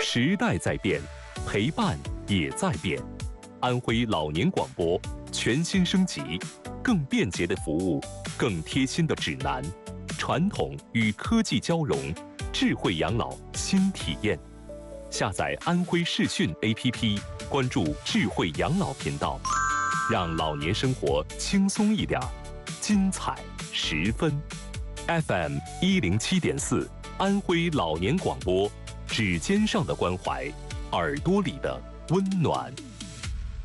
时代在变，陪伴也在变。安徽老年广播全新升级，更便捷的服务，更贴心的指南，传统与科技交融，智慧养老新体验。下载安徽视讯 APP， 关注智慧养老频道，让老年生活轻松一点，精彩十分。FM 107.4，安徽老年广播，指尖上的关怀，耳朵里的温暖。